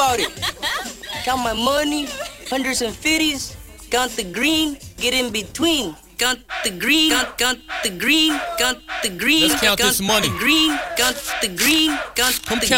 about it. Count my money, hundreds and fifties. Count the green, get in between. Count the green, count the green, count the green. Let's count this money. The green, count the green, count the green.